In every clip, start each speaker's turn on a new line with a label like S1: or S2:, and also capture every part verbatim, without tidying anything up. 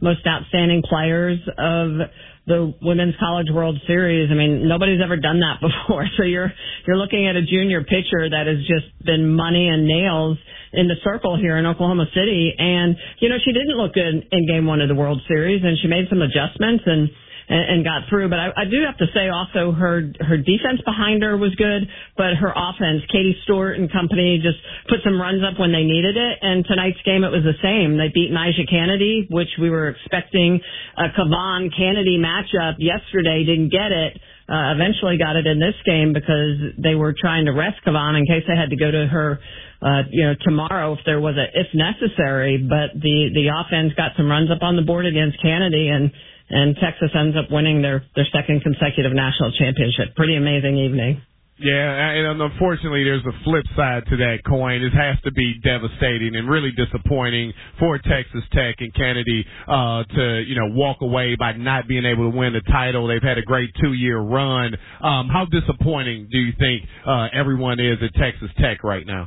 S1: most outstanding players of the Women's College World Series. I mean, nobody's ever done that before. So you're you're looking at a junior pitcher that has just been money and nails in the circle here in Oklahoma City. And, you know, she didn't look good in game one of the World Series, and she made some adjustments and and got through. But I, I do have to say also her her defense behind her was good, but her offense, Katie Stewart and company, just put some runs up when they needed it. And tonight's game, it was the same. They beat Nyjah Kennedy, which we were expecting a Kavan-Kennedy matchup yesterday. Didn't get it. Uh, eventually got it in this game because they were trying to rest Kavan in case they had to go to her, uh, you know, tomorrow if there was a, if necessary. But the, the offense got some runs up on the board against Kennedy, and And Texas ends up winning their, their second consecutive national championship. Pretty amazing evening.
S2: Yeah, and unfortunately, there's a flip side to that coin. It has to be devastating and really disappointing for Texas Tech and Kennedy uh, to, you know, walk away by not being able to win the title. They've had a great two-year run. Um, how disappointing do you think uh, everyone is at Texas Tech right now?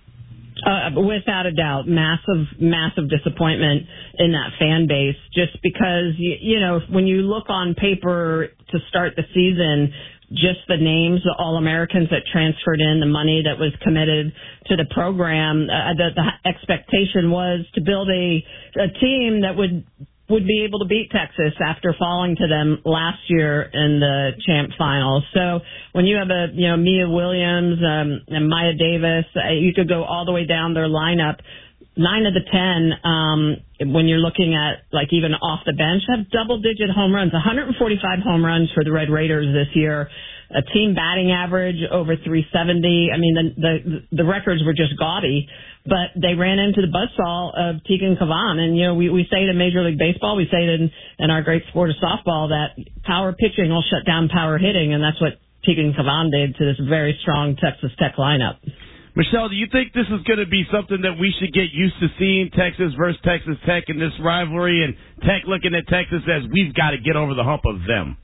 S1: Uh, without a doubt, massive, massive disappointment in that fan base, just because, you, you know, when you look on paper to start the season, just the names, the All-Americans that transferred in, the money that was committed to the program, uh, the, the expectation was to build a, a team that would would be able to beat Texas after falling to them last year in the champ finals. So when you have a, you know, Mia Williams um, and Maya Davis, uh, you could go all the way down their lineup. Nine of the ten, um, when you're looking at, like, even off the bench, have double-digit home runs, one hundred forty-five home runs for the Red Raiders this year, a team batting average over three seventy. I mean, the the, the records were just gaudy, but they ran into the buzzsaw of Tegan Kavan. And, you know, we, we say it in Major League Baseball, we say it in, in our great sport of softball, that power pitching will shut down power hitting, and that's what Tegan Kavan did to this very strong Texas Tech lineup.
S3: Michelle, do you think this is going to be something that we should get used to seeing, Texas versus Texas Tech in this rivalry, and Tech looking at Texas as we've got to get over the hump of them?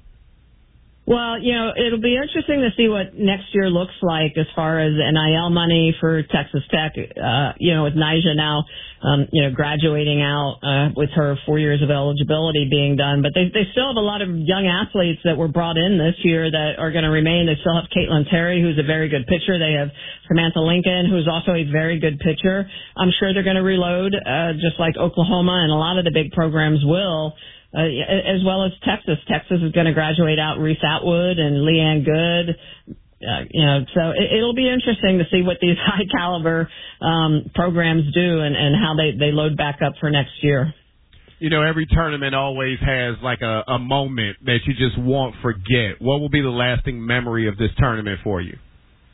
S1: Well, you know, it'll be interesting to see what next year looks like as far as N I L money for Texas Tech, uh, you know, with Nyjah now, um, you know, graduating out uh, with her four years of eligibility being done. But they they still have a lot of young athletes that were brought in this year that are going to remain. They still have Caitlin Terry, who's a very good pitcher. They have Samantha Lincoln, who's also a very good pitcher. I'm sure they're going to reload, uh, just like Oklahoma and a lot of the big programs will. Uh, as well as Texas. Texas is going to graduate out Reese Atwood and Leanne Good. Uh, you know, so it, it'll be interesting to see what these high caliber um, programs do and, and how they, they load back up for next year.
S2: You know, every tournament always has like a, a moment that you just won't forget. What will be the lasting memory of this tournament for you?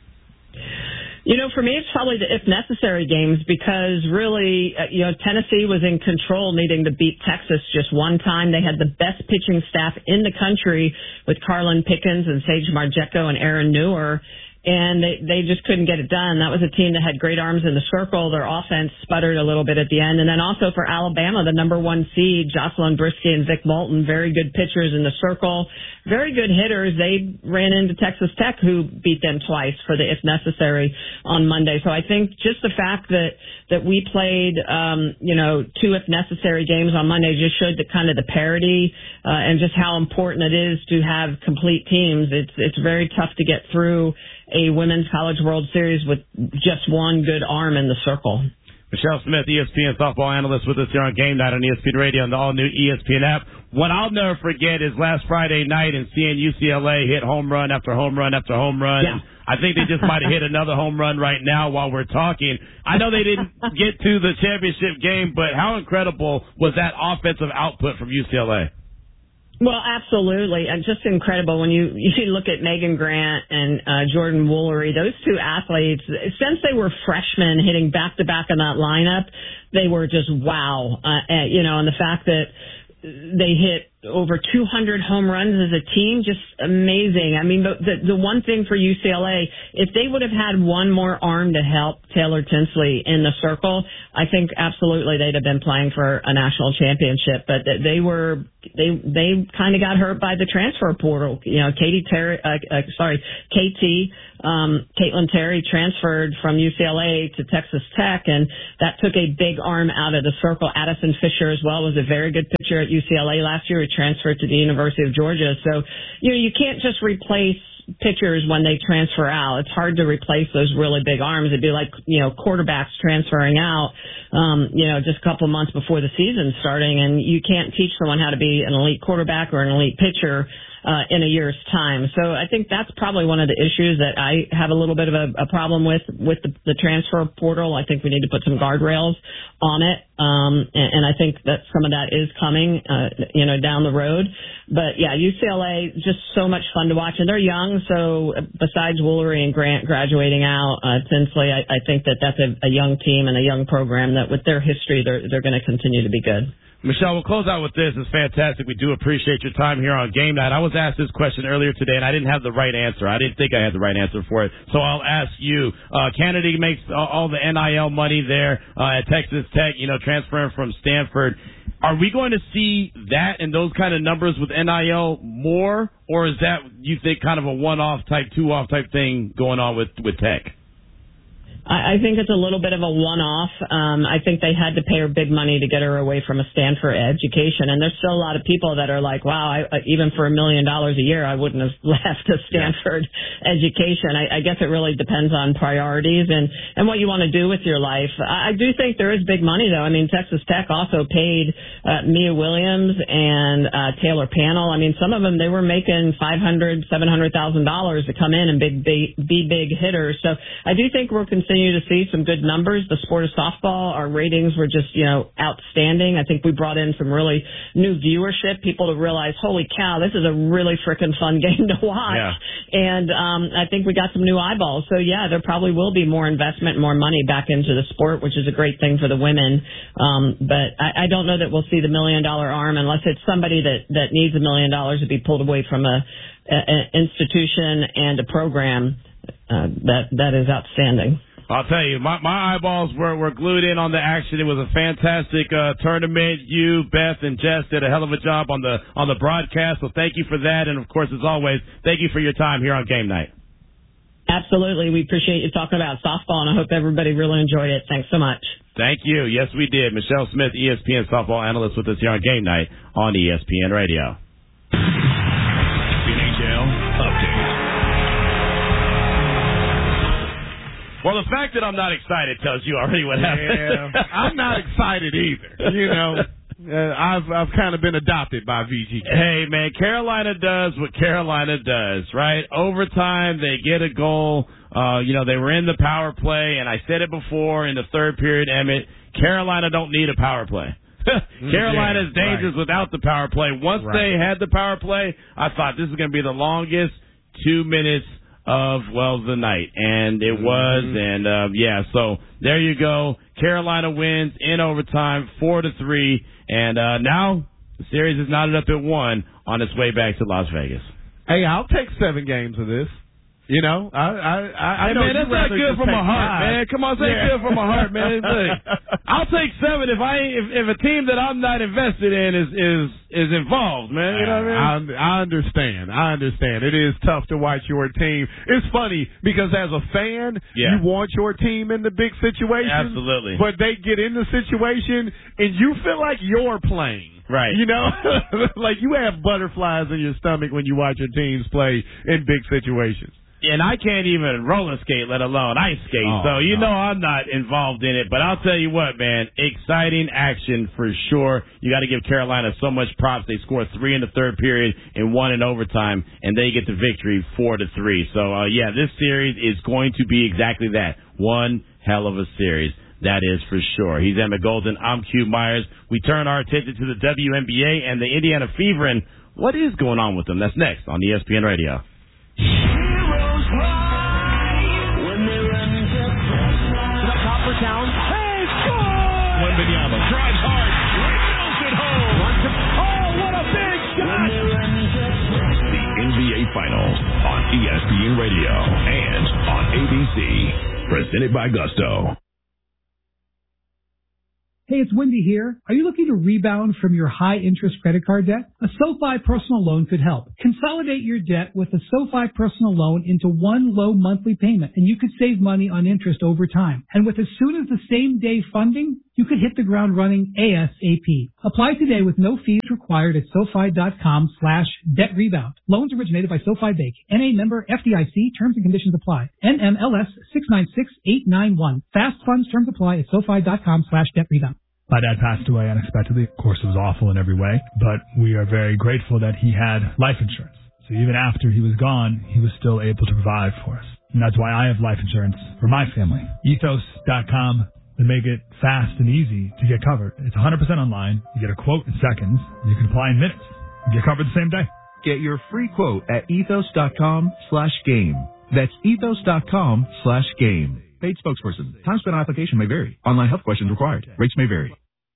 S1: You know, for me, it's probably the if necessary games because really, uh, you know, Tennessee was in control needing to beat Texas just one time. They had the best pitching staff in the country with Carlin Pickens and Sage Margecko and Aaron Newer, and they, they just couldn't get it done. That was a team that had great arms in the circle. Their offense sputtered a little bit at the end. And then also for Alabama, the number one seed, Jocelyn Brisky and Vic Moulton, very good pitchers in the circle, very good hitters. They ran into Texas Tech, who beat them twice for the if necessary on Monday. So I think just the fact that, that we played, um, you know, two if necessary games on Monday just showed the kind of the parity uh, and just how important it is to have complete teams. It's, it's very tough to get through a Women's College World Series with just one good arm in the circle.
S3: Michelle Smith, E S P N softball analyst with us here on Game Night on E S P N Radio and the all-new E S P N app. What I'll never forget is last Friday night and seeing U C L A hit home run after home run after home run.
S1: Yeah.
S3: I think they just might have hit another home run right now while we're talking. I know they didn't get to the championship game, but how incredible was that offensive output from U C L A?
S1: Well, absolutely. And just incredible when you, you look at Megan Grant and uh, Jordan Woolery, those two athletes, since they were freshmen hitting back-to-back in that lineup, they were just wow. Uh, and, you know, and the fact that they hit over two hundred home runs as a team. Just amazing. I mean, the, the, the one thing for U C L A, if they would have had one more arm to help Taylor Tinsley in the circle, I think absolutely they'd have been playing for a national championship. But they were, they, they kind of got hurt by the transfer portal. You know, Katie Terry, uh, uh, sorry, K T, um, Caitlin Terry transferred from U C L A to Texas Tech, and that took a big arm out of the circle. Addison Fisher as well was a very good pitcher at U C L A last year. He transferred to the University of Georgia. So, you know, you can't just replace pitchers when they transfer out. It's hard to replace those really big arms. It'd be like, you know, quarterbacks transferring out, um, you know, just a couple months before the season starting, and you can't teach someone how to be an elite quarterback or an elite pitcher uh, in a year's time. So I think that's probably one of the issues that I have a little bit of a, a problem with, with the, the transfer portal. I think we need to put some guardrails on it. Um, and, and I think that some of that is coming, uh, you know, down the road. But yeah, U C L A, just so much fun to watch. And they're young. So besides Woolery and Grant graduating out, uh, Tinsley, I, I think that that's a, a young team and a young program that with their history, they're, they're going to continue to be good.
S3: Michelle, we'll close out with this. It's fantastic. We do appreciate your time here on Game Night. I was asked this question earlier today, and I didn't have the right answer. I didn't think I had the right answer for it. So I'll ask you. Uh, Kennedy makes all the N I L money there uh, at Texas Tech, you know, transferring from Stanford. Are we going to see that and those kind of numbers with N I L more, or is that, you think, kind of a one-off type, two-off type thing going on with, with Tech?
S1: I think it's a little bit of a one-off. Um, I think they had to pay her big money to get her away from a Stanford education. And there's still a lot of people that are like, wow, I, even for a million dollars a year, I wouldn't have left a Stanford yeah. education. I, I guess it really depends on priorities and, and what you want to do with your life. I, I do think there is big money, though. I mean, Texas Tech also paid uh, Mia Williams and uh, Taylor Panel. I mean, some of them, they were making five hundred thousand dollars, seven hundred thousand dollars to come in and big, be, be big hitters. So I do think we're considering to see some good numbers. The sport of softball, our ratings were just, you know, outstanding. I think we brought in some really new viewership, people to realize, holy cow, this is a really freaking fun game to watch. Yeah. And um, I think we got some new eyeballs. So, yeah, there probably will be more investment, more money back into the sport, which is a great thing for the women. Um, but I, I don't know that we'll see the million-dollar arm unless it's somebody that, that needs a million dollars to be pulled away from a, a, an institution and a program. Uh, that that is outstanding.
S3: I'll tell you, my, my eyeballs were, were glued in on the action. It was a fantastic uh, tournament. You, Beth, and Jess did a hell of a job on the on the broadcast, so thank you for that. And, of course, as always, thank you for your time here on Game Night.
S1: Absolutely. We appreciate you talking about softball, and I hope everybody really enjoyed it. Thanks so much.
S3: Thank you. Yes, we did. Michelle Smith, E S P N softball analyst with us here on Game Night on E S P N Radio.
S4: N H L Update.
S3: Well, the fact that I'm not excited tells you already what happened.
S2: Yeah, I'm not excited either. You know, uh, I've I've kind of been adopted by V G K.
S3: Hey, man, Carolina does what Carolina does, right? Overtime, they get a goal. Uh, you know, they were in the power play, and I said it before in the third period, Emmett, Carolina don't need a power play. Carolina's yeah, dangerous right. without the power play. Once right. they had the power play, I thought this is going to be the longest two minutes of, well, the night, and it mm-hmm. was, and uh, yeah, so there you go. Carolina wins in overtime, four to three, and uh, now the series is knotted up at one on its way back to Las Vegas.
S2: Hey, I'll take seven games of this. You know, I I I, I
S3: hey,
S2: know
S3: man, that's not good for my heart, five. man. Come on, that's yeah. good for my heart, man. Look, I'll take seven if I if, if a team that I'm not invested in is is is involved, man. You know what I mean?
S2: I, I understand. I understand. It is tough to watch your team. It's funny because as a fan, yeah. you want your team in the big situation.
S3: Absolutely.
S2: But they get in the situation and you feel like you're playing.
S3: Right.
S2: You know, like you have butterflies in your stomach when you watch your teams play in big situations.
S3: And I can't even roller skate, let alone ice skate. Oh, so, you no. know I'm not involved in it. But I'll tell you what, man, exciting action for sure. You got to give Carolina so much props. They scored three in the third period and one in overtime, and they get the victory four to three. So, uh, yeah, this series is going to be exactly that. One hell of a series. That is for sure. He's Emmett Golden. I'm Q Myers. We turn our attention to the W N B A and the Indiana Fever. And what is going on with them? That's next on E S P N Radio.
S4: Town. Hey, score! Wembanyama drives hard, rails it home. Oh, what a big N Radio and on A B C. Presented by Gusto.
S5: Hey, it's Wendy here. Are you looking to rebound from your high-interest credit card debt? A SoFi personal loan could help. Consolidate your debt with a SoFi personal loan into one low monthly payment, and you could save money on interest over time. And with as soon as the same day funding, you could hit the ground running ASAP. Apply today with no fees required at SoFi.com slash debt rebound. Loans originated by SoFi Bank. N A member F D I C. Terms and conditions apply. N M L S six nine six eight nine one. Fast funds terms apply at SoFi.com slash debt rebound.
S6: My dad passed away unexpectedly. Of course, it was awful in every way, but we are very grateful that he had life insurance. So even after he was gone, he was still able to provide for us. And that's why I have life insurance for my family. Ethos dot com. They make it fast and easy to get covered. It's one hundred percent online. You get a quote in seconds. You can apply in minutes. You get covered the same day.
S7: Get your free quote at ethos.com slash game. That's ethos.com slash game. Paid spokesperson. Time spent on application may vary. Online health questions required. Rates may vary.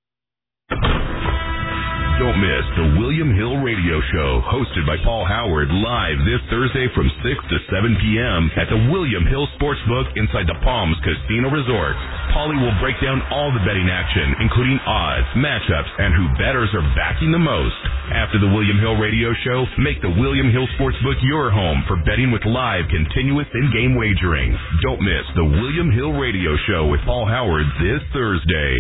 S4: Don't miss the William Hill Radio Show, hosted by Paul Howard, live this Thursday from six to seven p.m. at the William Hill Sportsbook inside the Palms Casino Resort. Paulie will break down all the betting action, including odds, matchups, and who bettors are backing the most. After the William Hill Radio Show, make the William Hill Sportsbook your home for betting with live, continuous in-game wagering. Don't miss the William Hill Radio Show with Paul Howard this Thursday.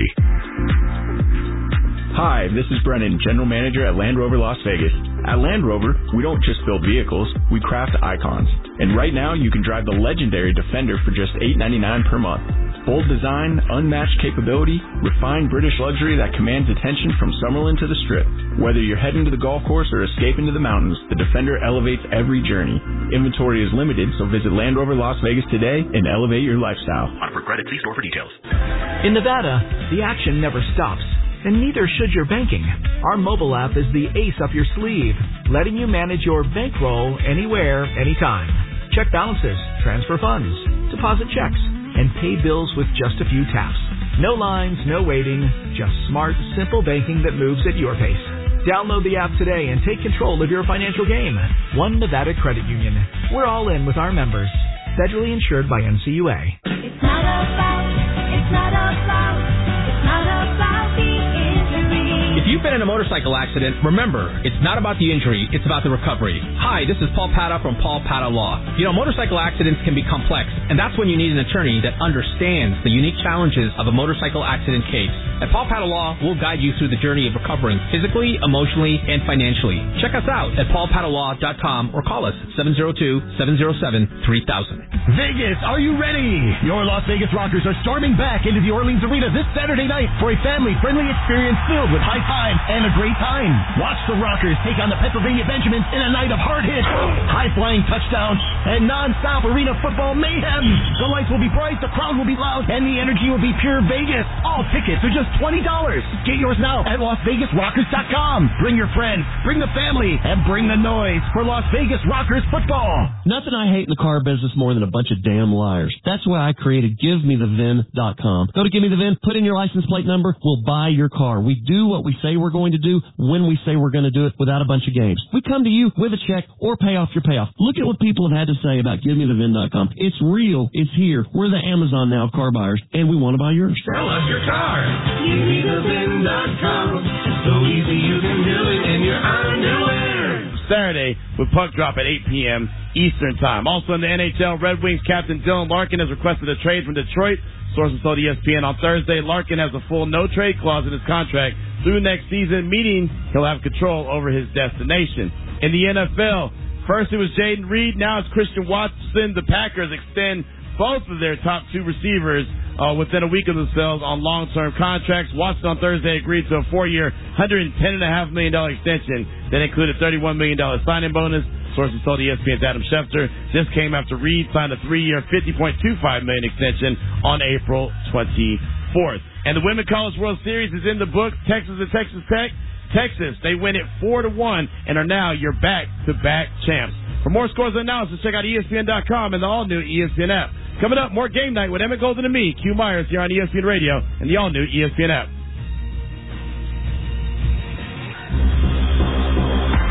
S8: Hi, this is Brennan, General Manager at Land Rover Las Vegas. At Land Rover, we don't just build vehicles, we craft icons. And right now, you can drive the legendary Defender for just eight dollars and ninety-nine cents per month. Bold design, unmatched capability, refined British luxury that commands attention from Summerlin to the Strip. Whether you're heading to the golf course or escaping to the mountains, the Defender elevates every journey. Inventory is limited, so visit Land Rover Las Vegas today and elevate your lifestyle.
S4: On for credit, see store for details.
S9: In Nevada, the action never stops. And neither should your banking. Our mobile app is the ace up your sleeve, letting you manage your bankroll anywhere, anytime. Check balances, transfer funds, deposit checks, and pay bills with just a few taps. No lines, no waiting, just smart, simple banking that moves at your pace. Download the app today and take control of your financial game. One Nevada Credit Union. We're all in with our members. Federally insured by N C U A.
S10: It's not about, it's not about, it's not about the injury.
S11: If you've been in a motorcycle accident, remember, it's not about the injury, it's about the recovery. Hi, this is Paul Pata from Paul Pata Law. You know, motorcycle accidents can be complex, and that's when you need an attorney that understands the unique challenges of a motorcycle accident case. At Paul Pata Law, we'll guide you through the journey of recovering physically, emotionally, and financially. Check us out at paul pata law dot com or call us seven oh two, seven oh seven, three thousand.
S12: Vegas, are you ready? Your Las Vegas Rockers are storming back into the Orleans Arena this Saturday night for a family-friendly experience filled with high fives and a great time. Watch the Rockers take on the Pennsylvania Benjamins in a night of hard hits, high-flying touchdowns, and non-stop arena football mayhem. The lights will be bright, the crowd will be loud, and the energy will be pure Vegas. All tickets are just twenty dollars. Get yours now at las vegas rockers dot com. Bring your friends, bring the family, and bring the noise for Las Vegas Rockers football.
S13: Nothing I hate in the car business more than a bunch of damn liars. That's why I created give me the V I N dot com. Go to Give Me The V I N, put in your license plate number, we'll buy your car. We do what we say we're going to do when we say we're going to do it without a bunch of games. We come to you with a check or pay off your payoff. Look at what people have had to say about Give Me The V I N dot com. It's real. It's here. We're the Amazon now of car buyers, and we want to buy yours.
S10: Sell us your car. Give me the V I N dot com. So easy you can do it in your underwear.
S3: Saturday with puck drop at eight p.m. Eastern Time. Also in the N H L, Red Wings captain Dylan Larkin has requested a trade from Detroit. Sources told E S P N on Thursday Larkin has a full no-trade clause in his contract through next season, meaning he'll have control over his destination. In the N F L, first it was Jaden Reed, now it's Christian Watson. The Packers extend both of their top two receivers uh, within a week of themselves on long-term contracts. Watson on Thursday agreed to a four-year, one hundred ten point five million dollars extension that included thirty-one million dollars signing bonus. Sources told E S P N's Adam Schefter this came after Reed signed a three-year, fifty point two five million dollars extension on April twenty-fourth. And the Women's College World Series is in the books. Texas and Texas Tech. Texas, they win it four to one and are now your back-to-back champs. For more scores and analysis, check out E S P N dot com and the all-new E S P N app. Coming up, more game night with Emmett Golden and me, Q Myers, here on E S P N Radio and the all-new E S P N app.
S14: Coming up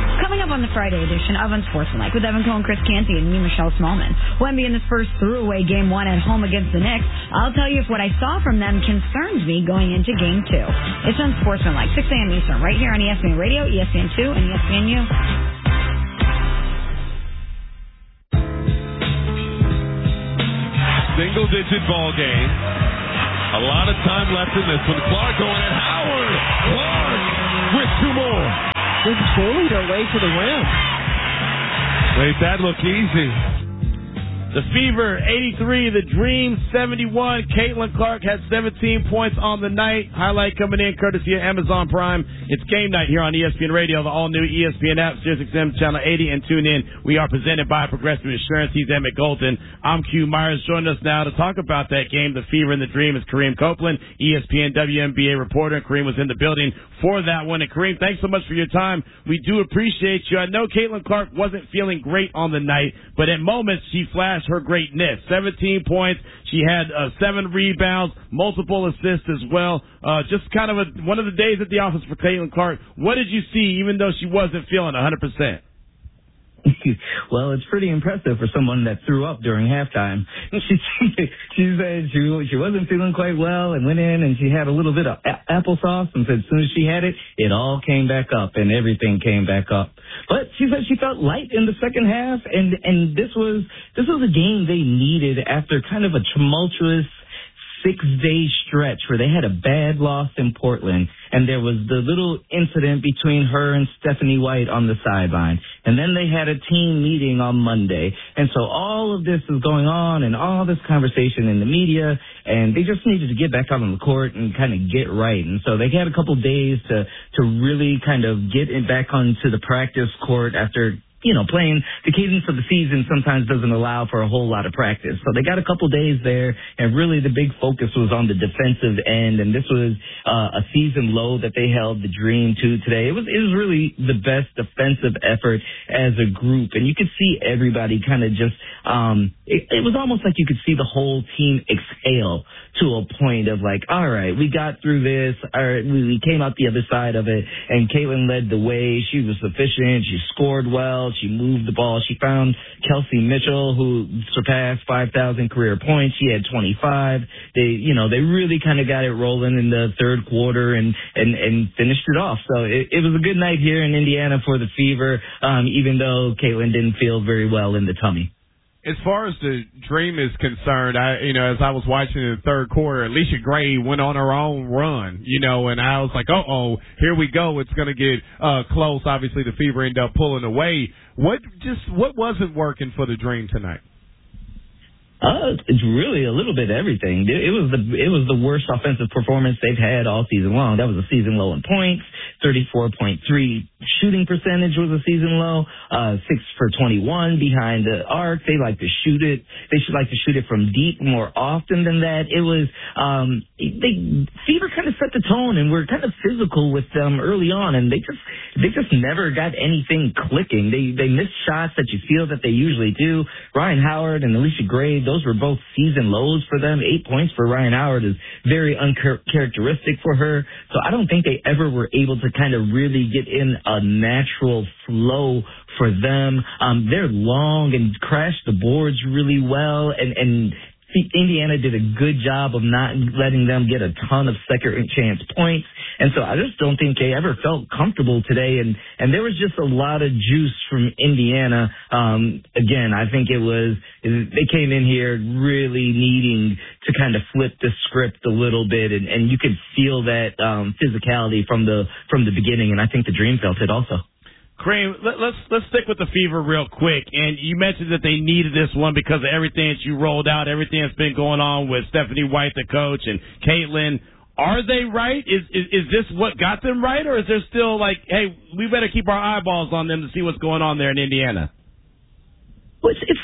S14: on the Friday edition of Unsportsmanlike with Evan Cohen, Chris Canty, and me, Michelle Smallman. Wemby in this first throw-away game one at home against the Knicks. I'll tell you if what I saw from them concerns me going into game two. It's Unsportsmanlike, six a.m. Eastern, right here on E S P N Radio, E S P N two, and E S P N U.
S15: Single-digit ball game. A lot of time left in this one. Clark going at Howard. Clark with two more.
S16: Just bullied her way to the rim.
S15: Made that look easy.
S3: The Fever, eighty-three. The Dream, seventy-one. Caitlin Clark had seventeen points on the night. Highlight coming in courtesy of Amazon Prime. It's game night here on E S P N Radio, the all-new E S P N app, Sirius X M Channel eighty, and tune in. We are presented by Progressive Insurance. He's Emmett Golden. I'm Q Myers. Joining us now to talk about that game, the Fever and the Dream, is Kareem Copeland, E S P N W N B A reporter. Kareem was in the building for that one. And Kareem, thanks so much for your time. We do appreciate you. I know Caitlin Clark wasn't feeling great on the night, but at moments she flashed her greatness. seventeen points. She had uh, seven rebounds, multiple assists as well. Uh, just kind of a, one of the days at the office for Caitlin Clark. What did you see, even though she wasn't feeling one hundred percent?
S17: Well, it's pretty impressive for someone that threw up during halftime. She, she said she she wasn't feeling quite well and went in and she had a little bit of a- applesauce and said as soon as she had it, it all came back up and everything came back up. But she said she felt light in the second half, and and this was this was a game they needed after kind of a tumultuous six-day stretch where they had a bad loss in Portland, and there was the little incident between her and Stephanie White on the sideline. And then they had a team meeting on Monday. And so all of this is going on and all this conversation in the media, and they just needed to get back out on the court and kind of get right. And so they had a couple days to, to really kind of get it back onto the practice court after, you know, playing. The cadence of the season sometimes doesn't allow for a whole lot of practice. So they got a couple days there, and really the big focus was on the defensive end, and this was uh, a season low that they held the Dream to today. It was it was really the best defensive effort as a group, and you could see everybody kind of just, um, it, it was almost like you could see the whole team exhale to a point of like, all right, we got through this, all right, we, we came out the other side of it, and Caitlin led the way. She was efficient, she scored well, she moved the ball. She found Kelsey Mitchell, who surpassed five thousand career points. She had twenty-five. They, you know, they really kind of got it rolling in the third quarter and, and, and finished it off. So it, it was a good night here in Indiana for the Fever, um, even though Caitlin didn't feel very well in the tummy.
S2: As far as the Dream is concerned, I, you know, as I was watching in the third quarter, Alicia Gray went on her own run, you know, and I was like, uh-oh, here we go. It's going to get uh, close. Obviously, the Fever ended up pulling away. What just what wasn't working for the Dream tonight?
S17: Uh, it's really a little bit of everything. It was the it was the worst offensive performance they've had all season long. That was a season low in points. thirty-four point three shooting percentage was a season low. Uh, six for twenty-one behind the arc. They like to shoot it. They should like to shoot it from deep more often than that. It was um, they Fever kind of set the tone and were kind of physical with them early on, and they just they just never got anything clicking. They they missed shots that you feel that they usually do. Ryan Howard and Alicia Gray, those were both season lows for them. Eight points for Ryan Howard is very uncharacteristic for her. So I don't think they ever were able to kind of really get in a natural flow for them. Um, they're long and crash the boards really well, and, and Indiana did a good job of not letting them get a ton of second chance points. And so I just don't think they ever felt comfortable today. And, and there was just a lot of juice from Indiana. Um, again, I think it was, they came in here really needing to kind of flip the script a little bit. And, and you could feel that um, physicality from the, from the beginning. And I think the Dream felt it also.
S3: Kareem, let, let's let's stick with the Fever real quick. And you mentioned that they needed this one because of everything that you rolled out, everything that's been going on with Stephanie White, the coach, and Caitlin. Are they right? Is, is is this what got them right, or is there still like, hey, we better keep our eyeballs on them to see what's going on there in Indiana?
S17: Well, it's, it's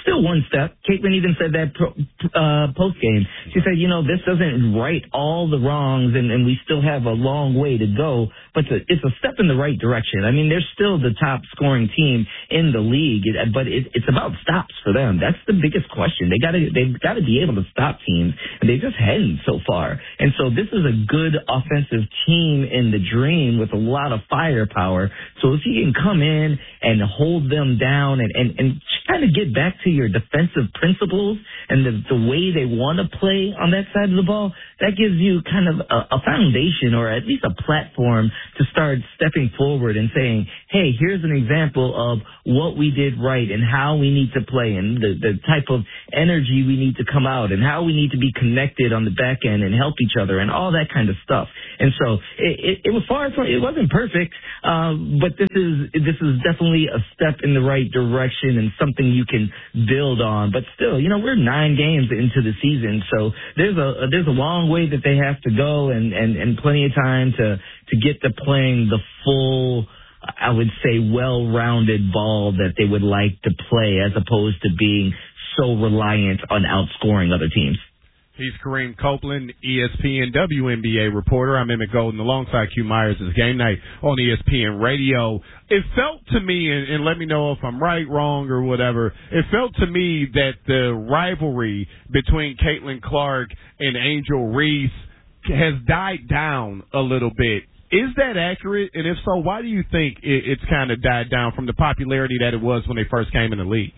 S17: still one step. Caitlin even said that pro, uh, post game. She said, you know, this doesn't right all the wrongs, and, and we still have a long way to go, but it's a, it's a step in the right direction. I mean, they're still the top scoring team in the league, but it, it's about stops for them. That's the biggest question. They got to they've got to be able to stop teams, and they just hadn't so far. And so this is a good offensive team in the Dream with a lot of firepower. So if you can come in and hold them down and, and, and kind of get back to your defensive principles and the, the way they want to play on that side of the ball, that gives you kind of a, a foundation or at least a platform to start stepping forward and saying, hey, here's an example of what we did right and how we need to play and the, the type of energy we need to come out and how we need to be connected on the back end and help each other and all that kind of stuff. And so it, it, it was far from, it wasn't perfect, um, but this is this is definitely a step in the right direction and something you can build on. But still, you know, we're nine games into the season, so there's a there's a long way that they have to go and, and, and plenty of time to, to get to playing the full, I would say, well-rounded ball that they would like to play as opposed to being so reliant on outscoring other teams.
S2: He's Kareem Copeland, E S P N W N B A reporter. I'm Emmett Golden alongside Q Myers. It's game night on E S P N Radio. It felt to me, and, and let me know if I'm right, wrong, or whatever, it felt to me that the rivalry between Caitlin Clark and Angel Reese has died down a little bit. Is that accurate? And if so, why do you think it, it's kind of died down from the popularity that it was when they first came in the league?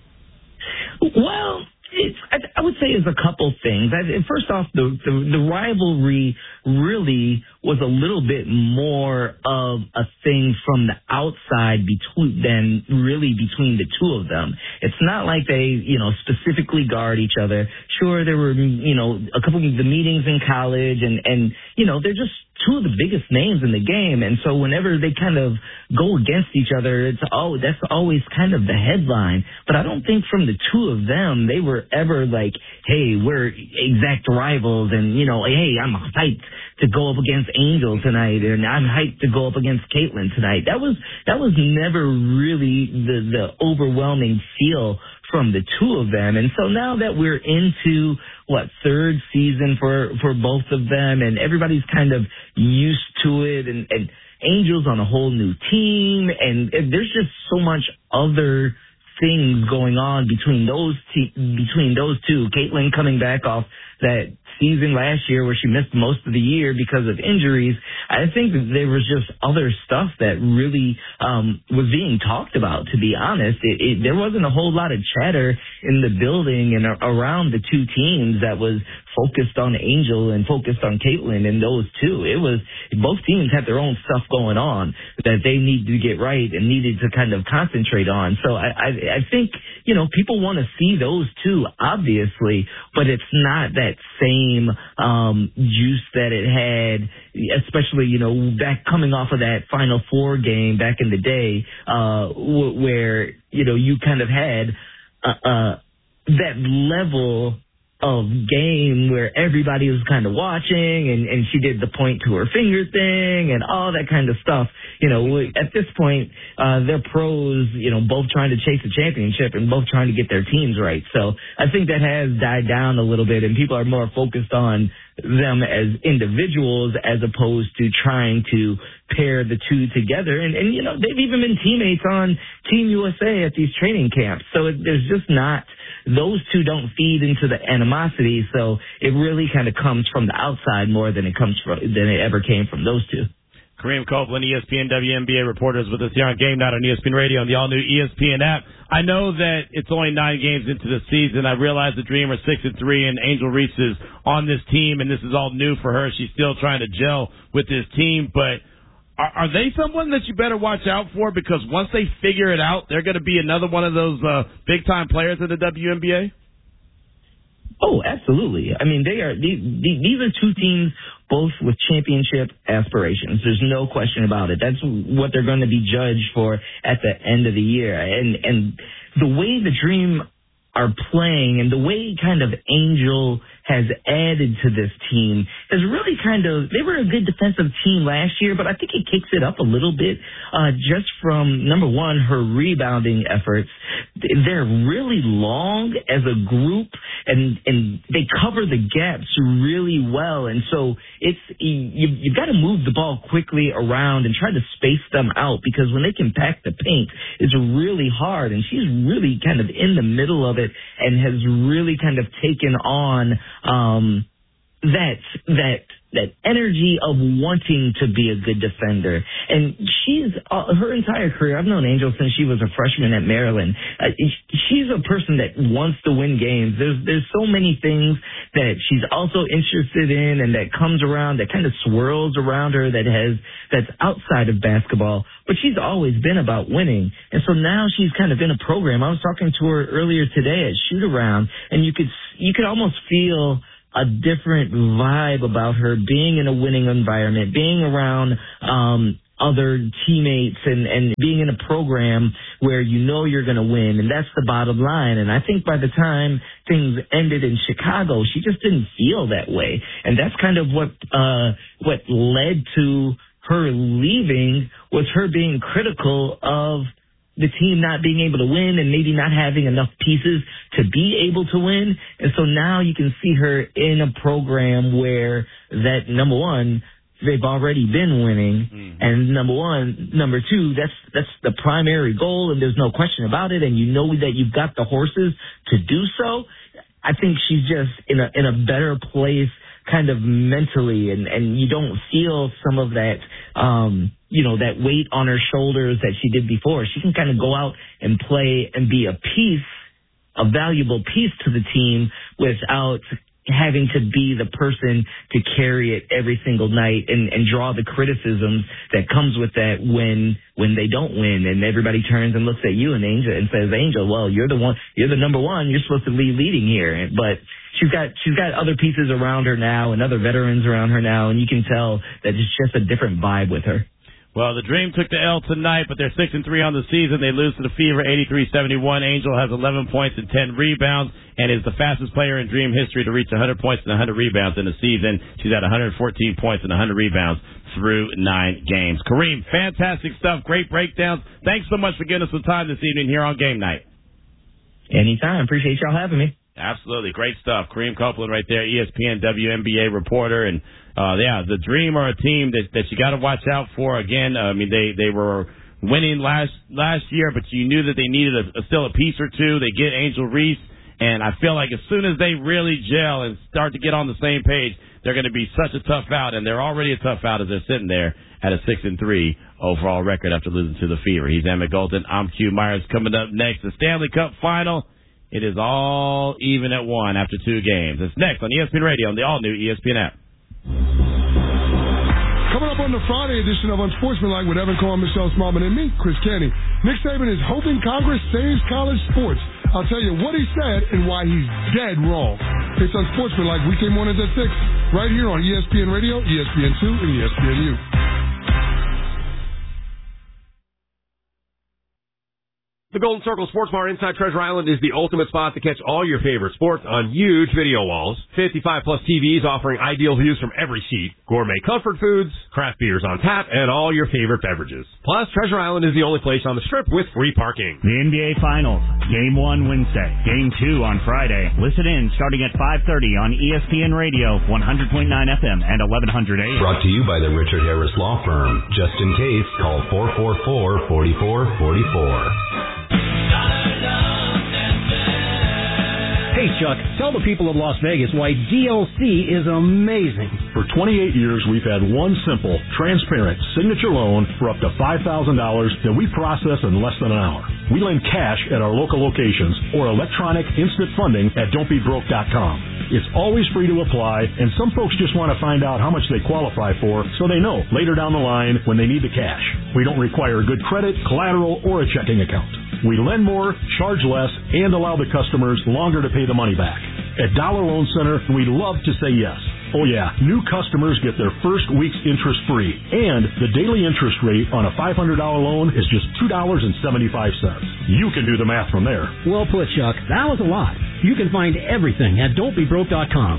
S17: Well, It's, I, I would say it's a couple things. I, first off, the, the the rivalry really was a little bit more of a thing from the outside between than really between the two of them. It's not like they, you know, specifically guard each other. Sure, there were, you know, a couple of the meetings in college, and and you know, they're just two of the biggest names in the game, and so whenever they kind of go against each other, it's oh, that's always kind of the headline. But I don't think from the two of them they were ever like, hey, we're exact rivals, and you know, hey, I'm hyped to go up against Angel tonight, and I'm hyped to go up against Caitlin tonight. That was that was never really the the overwhelming feel from the two of them. And so now that we're into what third season for for both of them, and everybody's kind of used to it, and, and Angel's on a whole new team, and, and there's just so much other things going on between those te- between those two. Caitlin coming back off that season last year where she missed most of the year because of injuries. I think that there was just other stuff that really um, was being talked about, to be honest. It, it, there wasn't a whole lot of chatter in the building and around the two teams that was focused on Angel and focused on Caitlin and those two. It was, both teams had their own stuff going on that they needed to get right and needed to kind of concentrate on. So I, I, I think, you know, people want to see those two, obviously, but it's not that same um, juice that it had, especially, you know, back coming off of that Final Four game back in the day, uh, w- where, you know, you kind of had uh, uh, that level of game where everybody was kind of watching, and, and she did the point to her finger thing and all that kind of stuff. You know, at this point, uh, they're pros, you know, both trying to chase a championship and both trying to get their teams right. So I think that has died down a little bit, and people are more focused on them as individuals as opposed to trying to pair the two together. And, and you know, they've even been teammates on Team U S A at these training camps. So it, there's just not, those two don't feed into the animosity. So it really kind of comes from the outside more than it comes from, than it ever came from those two.
S3: Kareem Copeland, E S P N W N B A reporters with us here on Game Night on E S P N Radio and the all-new E S P N app. I know that it's only nine games into the season. I realize the Dream are six and three, and Angel Reese is on this team, and this is all new for her. She's still trying to gel with this team, but are, are they someone that you better watch out for? Because once they figure it out, they're going to be another one of those uh, big-time players in the W N B A?
S17: Oh, absolutely. I mean, they are these, these are two teams both with championship aspirations. There's no question about it. That's what they're going to be judged for at the end of the year. And and the way the Dream are playing and the way kind of Angel has added to this team is really kind of, they were a good defensive team last year, but I think it kicks it up a little bit uh, just from, number one, her rebounding efforts. they're really long as a group, and and they cover the gaps really well. And so it's you, you've got to move the ball quickly around and try to space them out, because when they can pack the paint, it's really hard. And she's really kind of in the middle of it and has really kind of taken on um, that that. that energy of wanting to be a good defender. And she's, uh, her entire career, I've known Angel since she was a freshman at Maryland. Uh, she's a person that wants to win games. There's, there's so many things that she's also interested in and that comes around, that kind of swirls around her, that has, that's outside of basketball. But she's always been about winning. And so now she's kind of in a program. I was talking to her earlier today at shoot around, and you could, you could almost feel a different vibe about her being in a winning environment, being around um, other teammates, and, and being in a program where you know you're going to win. And that's the bottom line. And I think by the time things ended in Chicago, she just didn't feel that way. And that's kind of what uh, what led to her leaving, was her being critical of the team not being able to win and maybe not having enough pieces to be able to win. And so now you can see her in a program where that, number one, they've already been winning. Mm-hmm. And number one, number two, that's that's the primary goal, and there's no question about it. And you know that you've got the horses to do so. I think she's just in a in a better place kind of mentally, and, and you don't feel some of that, um, you know, that weight on her shoulders that she did before. She can kind of go out and play and be a piece, a valuable piece to the team without having to be the person to carry it every single night and, and draw the criticisms that comes with that when when they don't win, and everybody turns and looks at you and Angel and says, Angel, well, you're the one, you're the number one, you're supposed to be leading here. But she's got she's got other pieces around her now and other veterans around her now, and you can tell that it's just a different vibe with her.
S3: Well, the Dream took the L tonight, but they're six and three on the season. They lose to the Fever eighty-three seventy-one. Angel has eleven points and ten rebounds and is the fastest player in Dream history to reach one hundred points and one hundred rebounds in a season. She's at one hundred fourteen points and one hundred rebounds through nine games. Kareem, fantastic stuff. Great breakdowns. Thanks so much for giving us some time this evening here on Game Night.
S17: Anytime. Appreciate y'all having me.
S3: Absolutely. Great stuff. Kareem Copeland right there, E S P N W N B A reporter. And, uh, yeah, the Dream are a team that, that you got to watch out for. Again, uh, I mean, they, they were winning last last year, but you knew that they needed a, a, still a piece or two. They get Angel Reese, and I feel like as soon as they really gel and start to get on the same page, they're going to be such a tough out, and they're already a tough out as they're sitting there at a six and three overall record after losing to the Fever. He's Emmett Golden. I'm Q Myers. Coming up next, the Stanley Cup Final. It is all even at one after two games. It's next on E S P N Radio on the all-new E S P N app.
S18: Coming up on the Friday edition of Unsportsmanlike with Evan Cohen, Michelle Smallman, and me, Chris Canty. Nick Saban is hoping Congress saves college sports. I'll tell you what he said and why he's dead wrong. It's Unsportsmanlike weekday mornings at six, right here on E S P N Radio, E S P N two, and E S P N U.
S19: The Golden Circle Sports Bar inside Treasure Island is the ultimate spot to catch all your favorite sports on huge video walls. fifty-five plus T Vs offering ideal views from every seat, gourmet comfort foods, craft beers on tap, and all your favorite beverages. Plus, Treasure Island is the only place on the Strip with free parking.
S20: The N B A Finals. Game one Wednesday. Game two on Friday. Listen in starting at five thirty on E S P N Radio, one hundred point nine F M and eleven hundred A M.
S21: Brought to you by the Richard Harris Law Firm. Just in case, call four four four, four four four four.
S22: Hey, Chuck, tell the people of Las Vegas why D L C is amazing.
S23: For twenty-eight years, we've had one simple, transparent signature loan for up to five thousand dollars that we process in less than an hour. We lend cash at our local locations or electronic instant funding at don't be broke dot com. It's always free to apply, and some folks just want to find out how much they qualify for so they know later down the line when they need the cash. We don't require good credit, collateral, or a checking account. We lend more, charge less, and allow the customers longer to pay the money back. At Dollar Loan Center, we love to say yes. Oh yeah, new customers get their first week's interest free, and the daily interest rate on a five hundred dollars loan is just two dollars and seventy-five cents. You can do the math from there.
S22: Well put, Chuck. That was a lot. You can find everything at don't be broke dot com.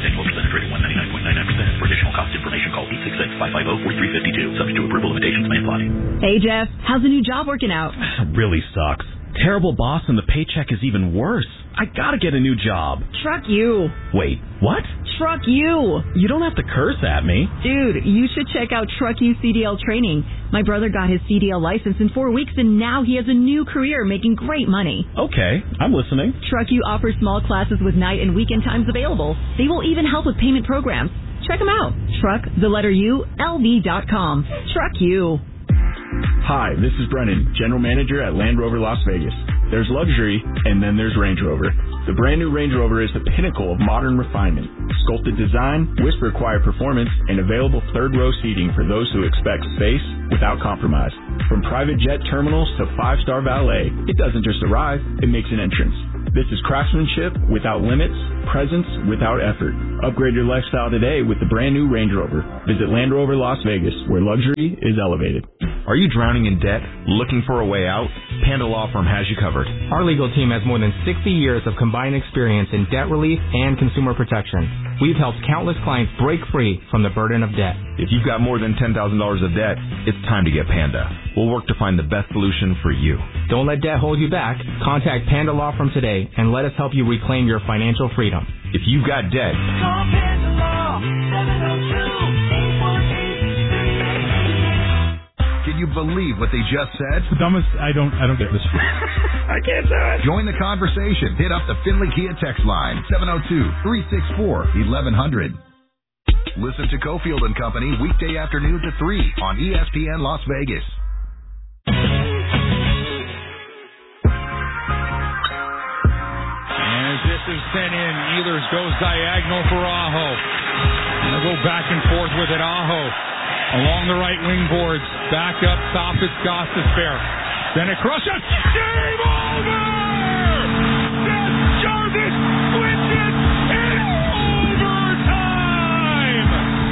S24: For additional cost information, call eight six six, five five zero, four three five two. Subject to approval, limitations may apply.
S1: money.
S5: Hey, Jeff. How's the new job working out?
S1: Really sucks. Terrible boss and the paycheck is even worse. I gotta get a new job.
S5: Truck you.
S1: Wait, what?
S5: Truck you.
S1: You don't have to curse at me.
S5: Dude, you should check out Truck You C D L training. My brother got his C D L license in four weeks and now he has a new career making great money.
S1: Okay, I'm listening.
S5: Truck You offers small classes with night and weekend times available. They will even help with payment programs. Check them out. Truck, the letter U, L V dot com. Truck You.
S8: Hi, this is Brennan, General Manager at Land Rover Las Vegas. There's luxury, and then there's Range Rover. The brand new Range Rover is the pinnacle of modern refinement. Sculpted design, whisper quiet performance, and available third row seating for those who expect space without compromise. From private jet terminals to five-star valet, it doesn't just arrive, it makes an entrance. This is craftsmanship without limits, presence without effort. Upgrade your lifestyle today with the brand new Range Rover. Visit Land Rover Las Vegas, where luxury is elevated.
S21: Are you drowning in debt? Looking for a way out? Panda Law Firm has you covered.
S6: Our legal team has more than sixty years of combined experience in debt relief and consumer protection. We've helped countless clients break free from the burden of debt.
S21: If you've got more than ten thousand dollars of debt, it's time to get Panda. We'll work to find the best solution for you.
S6: Don't let debt hold you back. Contact Panda Law Firm today and let us help you reclaim your financial freedom.
S21: If you've got debt,
S10: call Panda Law, seven oh two, eight one eight, three eight eight.
S24: Can you believe what they just said?
S25: The dumbest. I don't. I don't get this.
S24: I can't do it. Join the conversation. Hit up the Finley Kia text line seven oh two, three six four, eleven hundred. Listen to Cofield and Company weekday afternoons at three on E S P N Las Vegas.
S26: As this is sent in, Ehlers goes diagonal for Aho. They'll go back and forth with it. Aho along the right wing boards. Back up top, it's Gostisbehere. Then across it. Game over! Seth Jarvis wins it in overtime!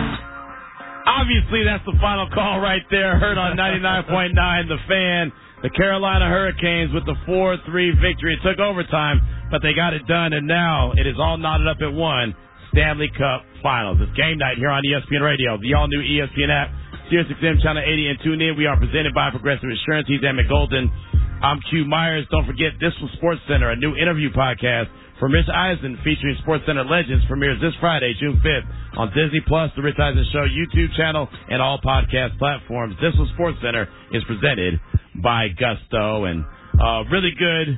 S3: Obviously, that's the final call right there. Heard on ninety-nine point nine, The Fan. The Carolina Hurricanes with the four three victory. It took overtime, but they got it done, and now it is all knotted up at one. Stanley Cup Finals. It's game night here on E S P N Radio, the all-new E S P N app, Sirius X M Channel eighty, and tune in. We are presented by Progressive Insurance. He's Emmett Golden. I'm Q Myers. Don't forget, This Was Sports Center, a new interview podcast for Rich Eisen featuring Sports Center legends, premieres this Friday, June fifth, on Disney Plus, the Rich Eisen Show YouTube channel, and all podcast platforms. This Was Sports Center is presented by Gusto, and uh, really good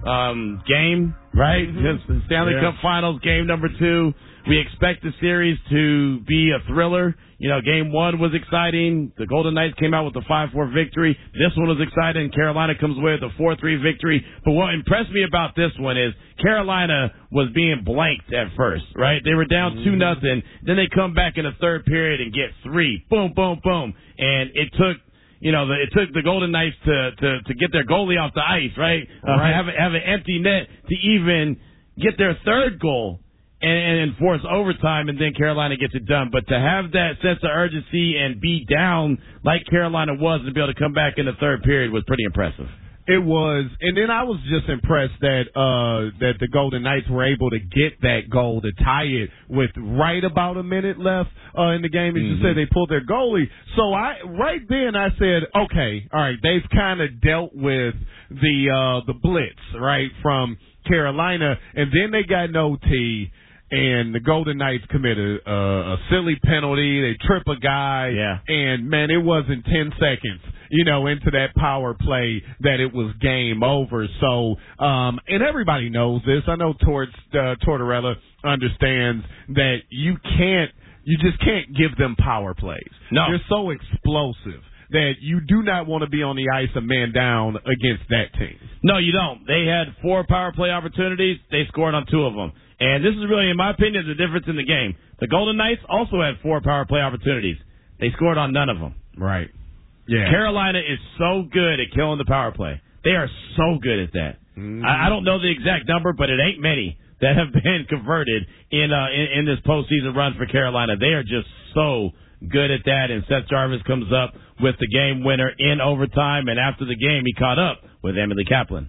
S3: um, game, right? Mm-hmm. Stanley yeah. Cup Finals, game number two. We expect the series to be a thriller. You know, game one was exciting. The Golden Knights came out with a five four victory. This one was exciting. Carolina comes away with a four three victory. But what impressed me about this one is Carolina was being blanked at first, right? They were down two nothing. Then they come back in the third period and get three. Boom, boom, boom. And it took, you know, the, it took the Golden Knights to, to, to get their goalie off the ice, right? Uh, right. Have, have an empty net to even get their third goal and, and force overtime, and then Carolina gets it done. But to have that sense of urgency and be down like Carolina was and be able to come back in the third period was pretty impressive.
S2: It was, and then I was just impressed that uh that the Golden Knights were able to get that goal to tie it with right about a minute left uh in the game. As mm-hmm. you said, they pulled their goalie. So I right then I said, okay, all right, they've kind of dealt with the uh the blitz, right, from Carolina, and then they got an O T. And the Golden Knights committed a, a silly penalty. They trip a guy.
S3: Yeah.
S2: And, man, it wasn't ten seconds, you know, into that power play that it was game over. So, um, and everybody knows this. I know Tort, uh, Tortorella understands that you can't, you just can't give them power plays.
S3: No.
S2: They're so explosive that you do not want to be on the ice a man down against that team.
S3: No, you don't. They had four power play opportunities. They scored on two of them. And this is really, in my opinion, the difference in the game. The Golden Knights also had four power play opportunities. They scored on none of them.
S2: Right. Yeah.
S3: Carolina is so good at killing the power play. They are so good at that. Mm-hmm. I, I don't know the exact number, but it ain't many that have been converted in, uh, in in this postseason run for Carolina. They are just so good at that. And Seth Jarvis comes up with the game winner in overtime. And after the game, he caught up with Emily Kaplan.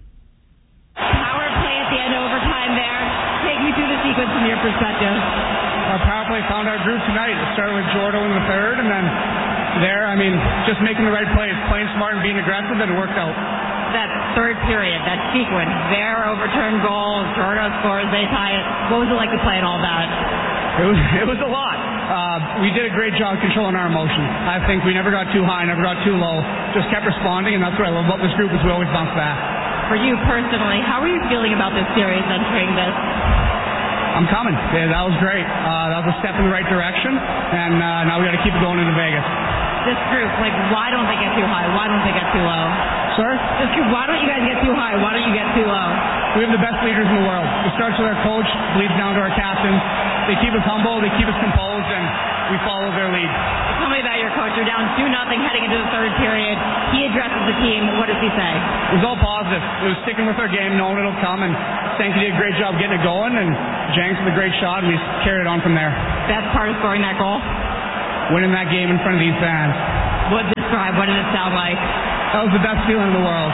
S27: Power play at the end of overtime there. Take me through the sequence from your perspective.
S28: Our power play found our groove tonight. It started with Jordo in the third, and then
S4: there. I mean, just making the right plays, playing smart and being aggressive, and it worked out.
S27: That third period, that sequence, their overturned goal, Georgia scores, they tie it. What was it like to play in all that?
S4: It was it was a lot. Uh, we did a great job controlling our emotions. I think we never got too high, never got too low. Just kept responding, and that's what I love about this group is we always bounce back.
S27: For you personally, how are you feeling about this series entering this?
S4: I'm coming. Yeah, that was great. Uh, that was a step in the right direction, and uh, now we got to keep it going into Vegas.
S27: This group, like, why don't they get too high? Why don't they get too low?
S4: Sorry?
S27: This group, why don't you guys get too high? Why don't you get too low?
S4: We have the best leaders in the world. It starts with our coach, bleeds down to our captains. They keep us humble, they keep us composed, and we follow their lead.
S27: Tell me about your coach. You're down two nothing heading into the third period. He addresses the team. What does he say?
S4: It was all positive. It was sticking with our game, knowing it'll come, and Stanky did a great job getting it going, and Jenks with a great shot, and we carried it on from there.
S27: Best part of scoring that goal?
S4: Winning that game in front of these fans.
S27: What describe? What did it sound like?
S4: That was the best feeling in the world.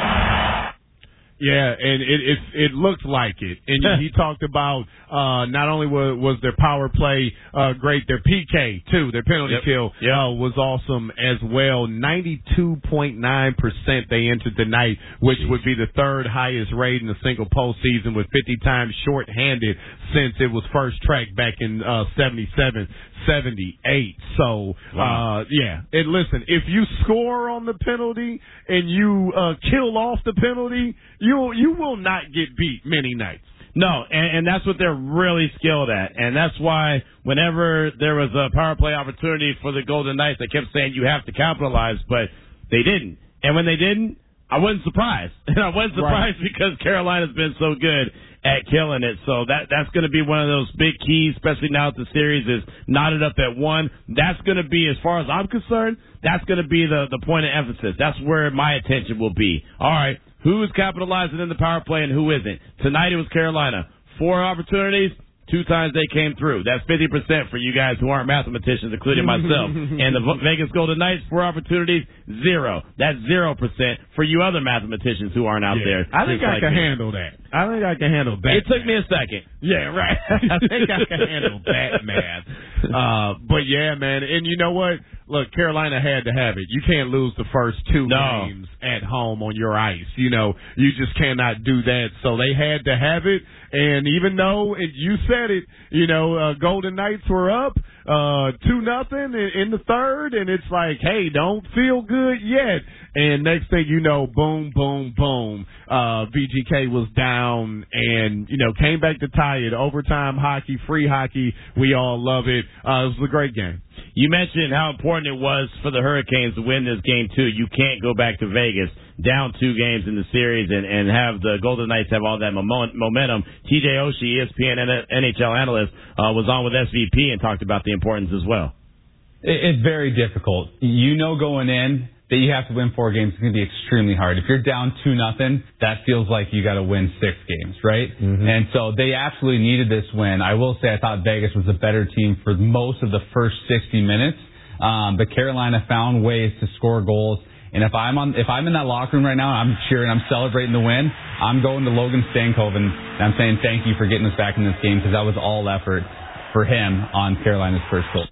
S2: Yeah, and it it, it looked like it. And he talked about uh, not only was, was their power play uh, great, their P K too, their penalty
S3: yep.
S2: kill
S3: yep.
S2: Uh, was awesome as well. ninety-two point nine percent they entered the night, which Jeez. would be the third highest rate in a single postseason, with fifty times shorthanded since it was first tracked back in uh, seventy-seven, seventy-eight. So, wow. uh, yeah. And listen, if you score on the penalty and you uh, kill off the penalty, you you will not get beat many nights.
S3: No, and, and that's what they're really skilled at. And that's why whenever there was a power play opportunity for the Golden Knights, they kept saying you have to capitalize, but they didn't. And when they didn't, I wasn't surprised. And I wasn't surprised right. because Carolina's been so good at killing it. So that that's going to be one of those big keys, especially now that the series is knotted up at one. That's going to be, as far as I'm concerned, that's going to be the, the point of emphasis. That's where my attention will be. All right, who is capitalizing in the power play and who isn't? Tonight it was Carolina. Four opportunities. Two times they came through. That's fifty percent for you guys who aren't mathematicians, including myself. And the Vegas Golden Knights, four opportunities, zero. That's zero percent for you other mathematicians who aren't out
S2: yeah.
S3: there.
S2: I think I
S3: like
S2: can
S3: me.
S2: handle that. I think I can handle that.
S3: It took me a second.
S2: Yeah, right. I think I can handle that math. Uh, but yeah, man. And you know what? Look, Carolina had to have it. You can't lose the first two
S3: no.
S2: games at home on your ice. You know, you just cannot do that. So they had to have it. And even though it, you said it, you know, uh, Golden Knights were up uh, two nothing in, in the third, and it's like, hey, don't feel good yet. And next thing you know, boom, boom, boom, uh, V G K was down and, you know, came back to tie it. Overtime hockey, free hockey, we all love it. Uh, it was a great game.
S3: You mentioned how important it was for the Hurricanes to win this game, too. You can't go back to Vegas down two games in the series and, and have the Golden Knights have all that momentum. T J Oshie, E S P N N H L analyst, uh, was on with S V P and talked about the importance as well.
S7: It's very difficult. You know going in that you have to win four games. It's going to be extremely hard. If you're down two nothing, that feels like you got to win six games, right? Mm-hmm. And so they absolutely needed this win. I will say I thought Vegas was a better team for most of the first sixty minutes, um, but Carolina found ways to score goals. And if I'm on, if I'm in that locker room right now, I'm cheering, I'm celebrating the win. I'm going to Logan Stankoven and I'm saying thank you for getting us back in this game, because that was all effort for him on Carolina's first goal.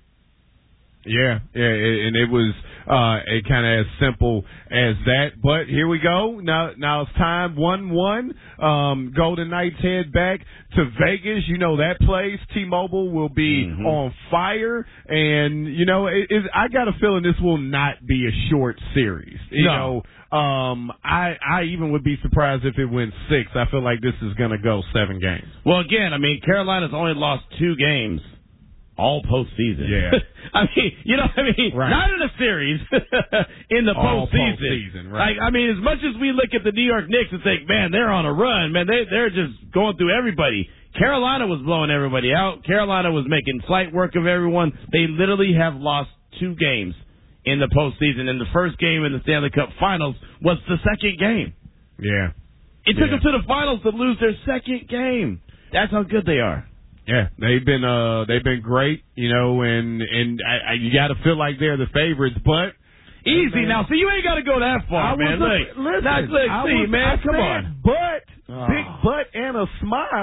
S2: Yeah, yeah, and it was uh kind of as simple as that. But here we go. Now, now it's time. one one. Um, Golden Knights head back to Vegas. You know that place, T-Mobile, will be mm-hmm. on fire. And you know, it, it, I got a feeling this will not be a short series. You
S3: no.
S2: know, um, I I even would be surprised if it went six. I feel like this is going to go seven games.
S3: Well, again, I mean, Carolina's only lost two games all postseason.
S2: Yeah.
S3: I mean, you know what I mean?
S2: Right.
S3: Not in a series, in the
S2: all
S3: postseason.
S2: postseason right.
S3: Like, I mean, as much as we look at the New York Knicks and think, man, they're on a run, man, they, they're just going through everybody. Carolina was blowing everybody out. Carolina was making slight work of everyone. They literally have lost two games in the postseason, and the first game in the Stanley Cup Finals was the second game.
S2: Yeah.
S3: It took
S2: yeah.
S3: them to the finals to lose their second game. That's how good they are.
S2: Yeah, they've been uh they've been great, you know, and and I, I, you got to feel like they're the favorites, but
S3: easy
S2: man,
S3: now. See, you ain't got to go that far,
S2: I
S3: man.
S2: Was
S3: look,
S2: a, listen,
S3: not, look,
S2: I
S3: see,
S2: was,
S3: man,
S2: I
S3: come
S2: said,
S3: on.
S2: But
S3: oh.
S2: big butt and a smile.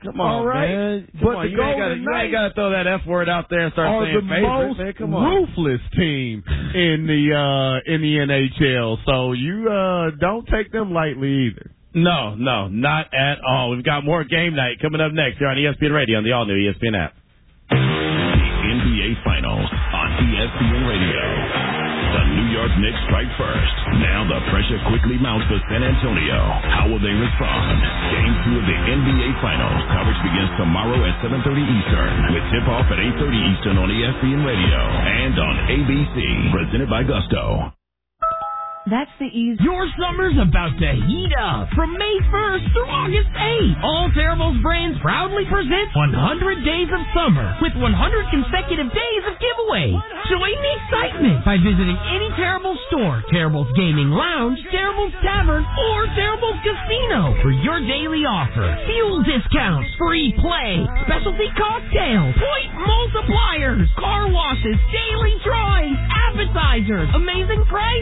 S3: Come on,
S2: All right.
S3: man. Come
S2: But
S3: on,
S2: the
S3: you ain't gotta,
S2: Golden
S3: you ain't
S2: Knights
S3: got to throw that F word out there and start
S2: are
S3: saying
S2: the
S3: favorite.
S2: most
S3: Man, come on.
S2: ruthless team in the uh, in the N H L. So you uh, don't take them lightly either.
S3: No, no, not at all. We've got more game night coming up next here on E S P N Radio on the all-new E S P N app.
S21: The N B A Finals on E S P N Radio. The New York Knicks strike first. Now the pressure quickly mounts for San Antonio. How will they respond? Game two of the N B A Finals. Coverage begins tomorrow at seven thirty Eastern with tip-off at eight thirty Eastern on E S P N Radio and on A B C. Presented by Gusto.
S9: That's the easy. Your summer's about to heat up. From May first through August eighth, All Terribles brands proudly presents one hundred Days of Summer with one hundred consecutive days of giveaways. Join the excitement by visiting any Terribles store, Terribles Gaming Lounge, Terribles Tavern, or Terribles Casino for your daily offer. Fuel discounts, free play, specialty cocktails, point multipliers, car washes, daily drawings, appetizers, amazing prices.